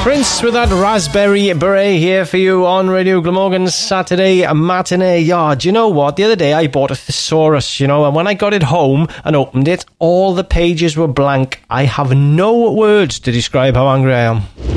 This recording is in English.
Prince with that Raspberry Beret here for you on Radio Glamorgan's Saturday matinee. Yeah, do you know what? The other day I bought a thesaurus, and when I got it home and opened it, all the pages were blank. I have no words to describe how angry I am.